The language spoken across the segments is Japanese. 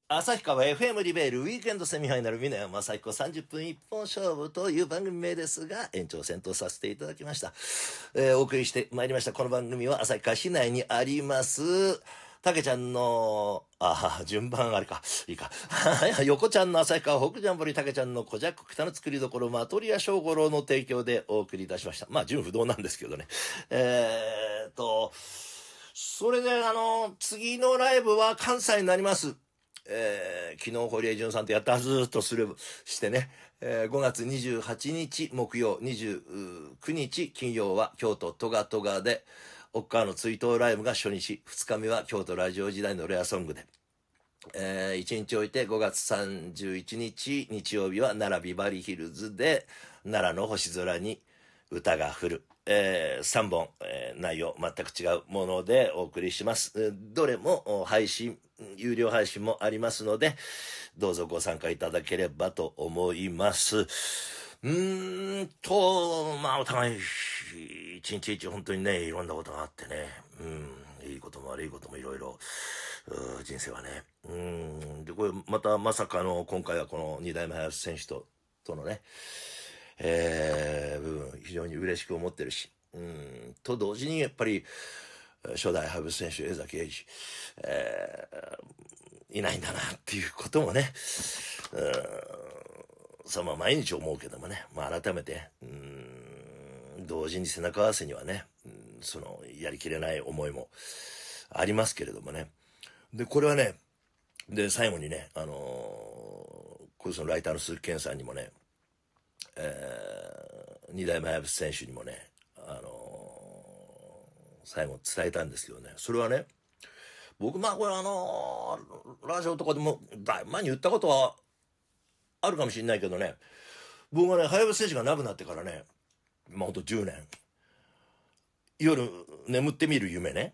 旭川 FM リベールウィークエンドセミファイナル峰山雅彦30分一本勝負という番組名ですが、延長戦とさせていただきました。お送りしてまいりました。この番組は旭川市内にあります、たけちゃんの、順番あれか。いいか。横ちゃんの旭川北ジャンボリたけちゃんの小ジャック北の作りどころマトリア小五郎の提供でお送りいたしました。まあ、順不動なんですけどね。それで次のライブは関西になります。昨日堀江潤さんとやったはずとしてね、5月28日木曜、29日金曜は京都トガトガで、奥川の追悼ライブが初日、2日目は京都ラジオ時代のレアソングで、1日置いて5月31日日曜日は奈良ビバリーヒルズで、奈良の星空に歌が降る。3本、内容全く違うものでお送りします。どれも有料配信もありますので、どうぞご参加いただければと思います。お互い、一日一本当にね、いろんなことがあってね、いいことも悪いこともいろいろ、人生はね、で、これまたまさかの、今回はこの二代目林選手とのね、部分非常に嬉しく思ってるし、と同時にやっぱり初代ハブ選手江崎英二、いないんだなっていうこともね、毎日思うけどもね、改めて同時に背中合わせにはね、やりきれない思いもありますけれどもね。でこれはね、で最後にね、これそのライターの鈴木健さんにもね、二代目ハヤブス選手にもね、最後伝えたんですけどね、それはね、僕これラジオとかでもだいぶ前に言ったことはあるかもしれないけどね、僕はね、ハヤブス選手が亡くなってからね、ほんと10年、夜眠ってみる夢ね、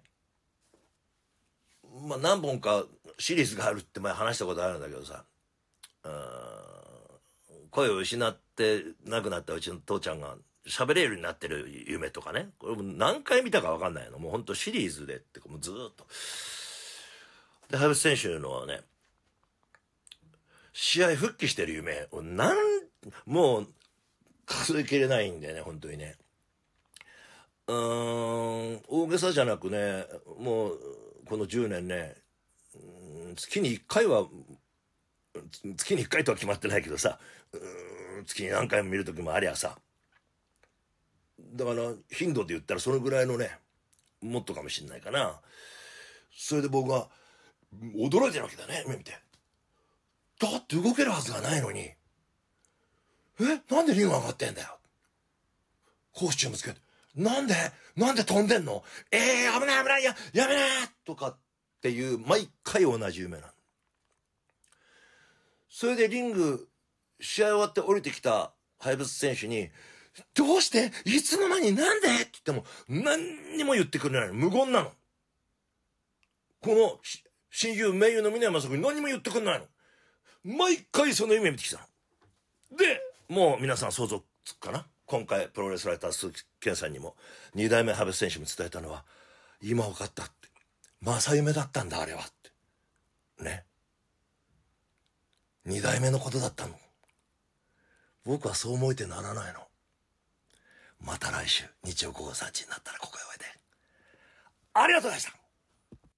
何本かシリーズがあるって前話したことあるんだけどさ、声を失って亡くなったうちの父ちゃんが喋れるようになってる夢とかね。これも何回見たか分かんないの。もうほんとシリーズでってかもうずーっと。で、ハヤブス選手のはね、試合復帰してる夢をもう数えきれないんだよね、本当にね。大げさじゃなくね、もうこの10年ね、月に1回は、月に1回とは決まってないけどさ、月に何回も見る時もありゃさ、だから頻度で言ったらそのぐらいのね、もっとかもしんないかな。それで僕は驚いてるわけだね、見て。だって動けるはずがないのに、なんでリング上がってんだよ。コスチュームつけて。なんで飛んでんの？危ない危ない、やめなとかっていう、毎回同じ夢なの。それでリング、試合終わって降りてきたハヤブス選手に、どうしていつの間になんでって言っても、何にも言ってくれないの。無言なの。この、親友、盟友の峰山雅子に何も言ってくれないの。毎回その夢見てきたの。で、もう皆さん想像つくかな？今回、プロレスライター鈴木健さんにも、二代目ハヤブス選手に伝えたのは、今分かったって。正夢だったんだ、あれはって。ね。二代目のことだったの。僕はそう思えてならないの。また来週、日曜午後3時になったらここへおいで。ありがとうございました。